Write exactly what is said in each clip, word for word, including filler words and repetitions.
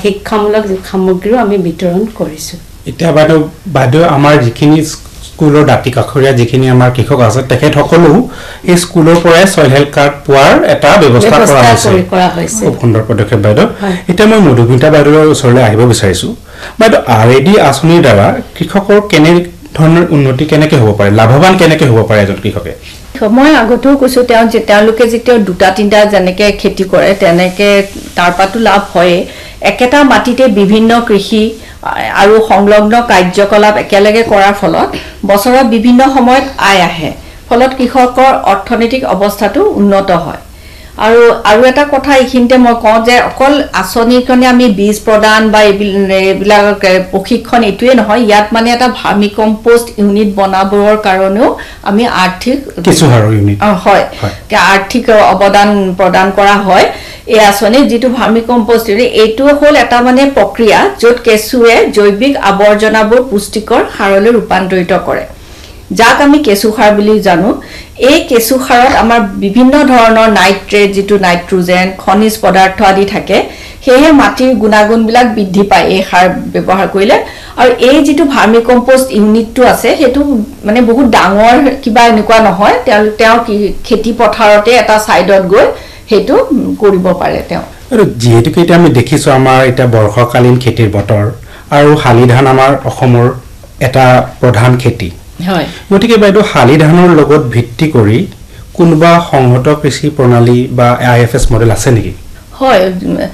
শিক্ষামূলক সামগ্ৰীও আমি বিতৰণ কৰিছো এতিয়া বাইদেউ বাইদেউ আমাৰ যিখিনি স্কুলৰ দাঁতি কাষৰীয়া যিখিনি আমাৰ কৃষক আছে তেখেত সকলো এই স্কুলৰ পৰাই সইল হেল্থ কাৰ্ড পোৱাৰ এটা ব্যৱস্থা কৰা হৈছে খুব সুন্দৰ পদক্ষেপ বাইদেউ এতিয়া মই মধুমিতা বাইদেউৰ ওচৰলৈ আহিব বিচাৰিছো বাইদেউ আৰএডি আঁচনিৰ দ্বাৰা কৃষকৰ কেনে ধৰণৰ উন্নতি কেনেকৈ হ'ব পাৰে লাভৱান কেনেকৈ হ'ব পাৰে এজন কৃষকে মই আগতেও কৈছো তেওঁ যে তেওঁলোকে যেতিয়া দুটা তিনটা যেনেকে খেতি কৰে তেনেকে তাৰ পাতো লাভ হয় একেটা মাটিতে বিভিন্ন কৃষি আৰু সংলগ্ন কাৰ্যকলাপ একেলগে কৰাৰ ফলত বছৰৰ বিভিন্ন সময়ত আয় আহে ফলত কৃষকৰ অৰ্থনৈতিক অৱস্থাটো উন্নত হয় আৰু আৰু এটা কথা এইখিনিতে মই কওঁ যে অকল আঁচনিৰ কাৰণে আমি বীজ প্ৰদান বা এইবিলাক প্ৰশিক্ষণ এটোৱে নহয় ইয়াত মানে এটা ভাৰ্মি কম্পোষ্ট ইউনিট বনাবৰ কাৰণেও আমি আৰ্থিক কিছুহাৰৰ ইউনিট হয় আৰ্থিক অৱদান প্ৰদান কৰা হয় এই আঁচনি যেটো ভাৰ্মি কম্পোষ্ট এইটো হ'ল এটা মানে প্ৰক্ৰিয়া য'ত কেঁচুৱে জৈৱিক আৱৰ্জনাবোৰ পুষ্টিকৰ সাৰলৈ ৰূপান্তৰিত কৰে যাক আমি কেঁচু সাৰ বুলি জানো এই কেঁচু সাৰত আমাৰ বিভিন্ন ধৰণৰ নাইট্ৰেট যেটো নাইট্ৰোজেন খনিজ পদাৰ্থ আদি থাকে সেয়ে মাটিৰ গুণাগুণবিলাক বৃদ্ধি পায় এই সাৰ ব্যৱহাৰ কৰিলে আৰু এই যেটো ভাৰ্মি কম্পোষ্ট ইউনিটটো আছে হেতু মানে বহুত ডাঙৰ কিবা এনেকুৱা নহয় তেওঁ তেওঁ খেতি পথাৰতে এটা সাইডত গৈ হেতু কৰিব পাৰে তেওঁ আৰু যেহেতু কেইটা আমি দেখিছো আমাৰ এটা বৰ্ষকালীন খেতিৰ বতৰ আৰু হালি ধান আমাৰ অসমৰ এটা প্ৰধান খেতি হয় গতিকে বাইদেউ হালি ধানৰ লগত ভিত্তি কৰি কোনবা সংহত কৃষি প্ৰণালী বা আইএফএছ মডেল আছে নেকি হয়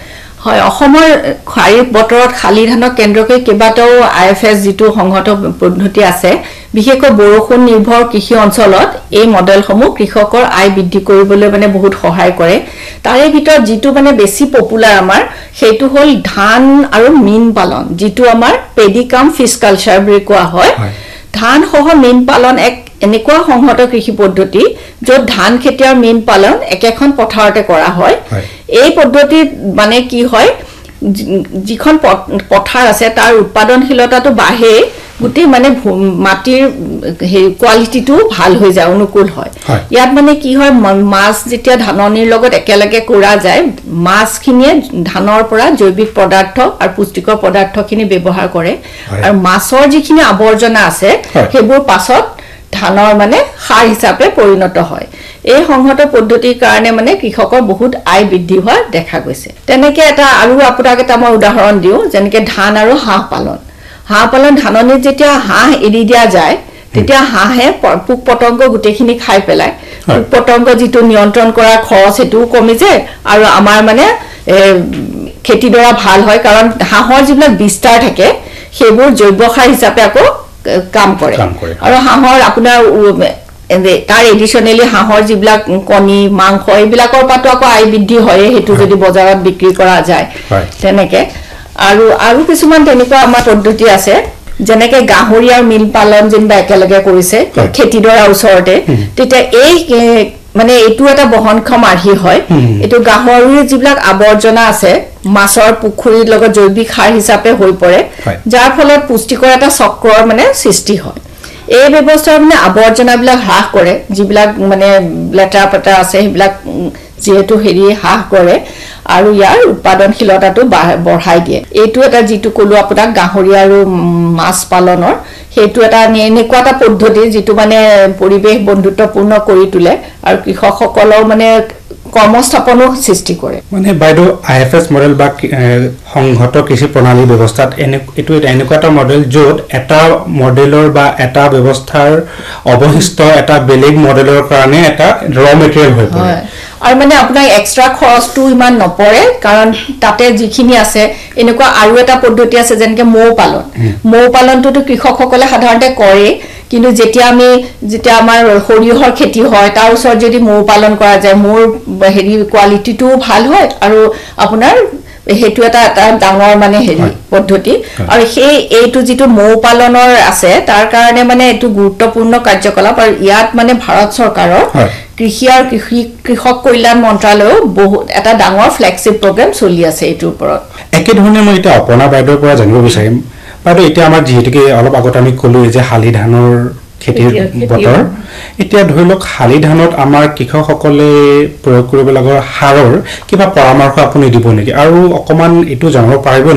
হয় অসমৰ খাৰিফ বতৰত খালি ধানক কেন্দ্ৰ কৰি কেবাটাও আইএফএছ যেটো সংহত পদ্ধতি আছে বিশেষকৈ বৰষুণ নিৰ্ভৰ কৃষি অঞ্চলত এই মডেলসমূহ কৃষকৰ আয় বৃদ্ধি কৰিবলৈ মানে বহুত সহায় কৰে তাৰে ভিতৰত যেটো মানে বেছি পপুলাৰ আমাৰ সেইটো হ'ল ধান আৰু মীন পালন যেটো আমাৰ পেডিকাম ফিশ কালচাৰ বুলি কোৱা হয় ধান সহ মীন পালন এক এনেকুৱা সংহত কৃষি পদ্ধতি য'ত ধান খেতি আৰু মীন পালন একেখন পথাৰতে কৰা হয় এই পদ্ধতি মানে কি হয় যিখন পথাৰ আছে তাৰ উৎপাদনশীলতাটো বাঢ়ে গুটি মানে মাটিৰ কোৱালিটিটো ভাল হৈ যায় অনুকূল হয় ইয়াত মানে কি হয় মাছ যেতিয়া ধাননিৰ লগত একেলগে কৰা যায় মাছখিনিয়ে ধানৰ পৰা জৈৱিক পদাৰ্থ আৰু পুষ্টিকৰ পদাৰ্থখিনি ব্যৱহাৰ কৰে আৰু মাছৰ যিখিনি আৱৰ্জনা আছে সেইবোৰ পাছত ধানৰ মানে সাৰ হিচাপে পৰিণত হয় এই সংহত পদ্ধতিৰ কাৰণে মানে কৃষকৰ বহুত আয় বৃদ্ধি হোৱা দেখা গৈছে তেনেকে এটা আৰু আপোনাক এটা মই উদাহৰণ দিওঁ যেনেকে ধান আৰু হাঁহ পালন হাঁহ পালন ধাননিত যেতিয়া হাঁহ এৰি দিয়া যায় তেতিয়া হাঁহে পোক পতংগ গুটেখিনি খাই পেলাই পোক পতংগ যেটো নিয়ন্ত্ৰণ কৰা খৰচ হেতু কমি যায় আৰু আমাৰ মানে খেতিডৰা ভাল হয় কাৰণ হাঁহৰ যিবিলাক বিস্তাৰ থাকে সেইবোৰ জৈৱ সাৰ হিচাপে আকৌ কাম কৰে আৰু হাঁহৰ আপোনাৰ তাৰ এডিশনালি হাঁহৰ যিবিলাক কণী মাংস এইবিলাকৰ পাতো আকৌ আয় বৃদ্ধি হয় হেতু যদি বজাৰত বিক্ৰী কৰা যায় তেনেকে আৰু আৰু কিছুমান তেনেকুৱা আমাৰ পদ্ধতি আছে যেনেকে গাহৰি আৰু মিল পালন যেনবা একেলগে কৰিছে খেতিডৰা ওচৰতে তেতিয়া এই মানে এটো এটা বহনক্ষম আৰ্হি হয় এটো গাহৰিৰ যিবিলাক আৱৰ্জনা আছে মাছৰ পুখুৰীৰ লগত জৈৱিক সাৰ হিচাপে হৈ পৰে যাৰ ফলত পুষ্টিকৰ এটা চক্ৰৰ মানে সৃষ্টি হয় এই ব্যৱস্থা মানে আৱৰ্জনাবিলাক হ্ৰাস কৰে যিবিলাক মানে লেটাৰ পেটা আছে সেইবিলাক যেহেতু হেৰি হ্ৰাস কৰে আৰু ইয়াৰ উৎপাদনশীলতাটো বঢ়াই দিয়ে এইটো এটা যেটো কলো আপোনাক গাহৰি আৰু মাছ পালনৰ হেতু এটা এনেকুৱা এটা পদ্ধতি যেটো মানে পৰিবেশ বন্ধুত্বপূৰ্ণ কৰি তোলে আৰু কৃষকসকলৰ মানে কৰ্মস্থাপনো সৃষ্টি কৰে মানে বাইদেউ আইএফএছ মডেল বা সংহত কৃষি প্ৰণালী ব্যৱস্থাত এনে এটো এনেকুৱা এটা মডেল য'ত এটা মডেলৰ বা এটা ব্যৱস্থাৰ অৱশিষ্ট এটা বেলেগ মডেলৰ কাৰণে এটা ৰ মেটেৰিয়েল হৈ পৰে আৰু মানে আপোনাৰ এক্সট্ৰা খৰচটো ইমান নপৰে কাৰণ তাতে যিখিনি আছে এনেকুৱা আৰু এটা পদ্ধতি আছে যেনেকে মৌ পালন মৌ পালনটো কৃষকসকলে সাধাৰণতে কৰে কিন্তু যেতিয়া আমি যেতিয়া আমাৰ সৰিয়হৰ খেতি হয় তাৰ ওচৰত যদি মৌ পালন কৰা যায় মৌৰ হেৰি কোৱালিটিটো ভাল হয় আৰু আপোনাৰ হেতু এটা এটা ডাঙৰ মানে হেৰি পদ্ধতি আৰু সেই এইটো যেটো মৌ পালনৰ আছে তাৰ কাৰণে মানে এটো গুৰুত্বপূৰ্ণ কাৰ্যকলাপ আৰু ইয়াত মানে ভাৰত চৰকাৰৰ কৃষি আৰু কৃষি কৃষক কল্যাণ মন্ত্ৰালয়ৰ বহুত এটা ডাঙৰ ফ্লেগশিপ প্ৰগ্ৰাম চলি আছে এইটোৰ ওপৰত একে ধৰণে মই এটা অপনা বাইদেউৰ পৰা জানিব বিচাৰিম বাইদেউ এতিয়া আমাৰ যেহেতুকে অলপ আগত আমি কলো যে হালি ধানৰ খেতিৰ বতৰ এতিয়া ধৰি লওক হালি ধানত আমাৰ কৃষকসকলে প্ৰয়োগ কৰিব লগা সাৰৰ কিবা পৰামৰ্শ আপুনি দিব নেকি আৰু অকমান এটো জানিব পাৰিব